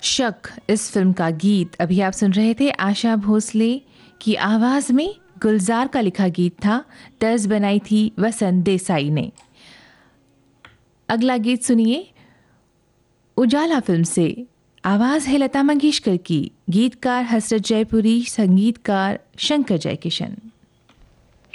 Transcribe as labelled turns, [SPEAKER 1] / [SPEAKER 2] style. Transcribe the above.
[SPEAKER 1] शक इस फिल्म का गीत अभी आप सुन रहे थे आशा भोसले की आवाज़ में। गुलजार का लिखा गीत था, तर्ज बनाई थी वसंत देसाई ने। अगला गीत सुनिए उजाला फिल्म से। आवाज़ है लता मंगेशकर की, गीतकार हसरत जयपुरी, संगीतकार शंकर जयकिशन।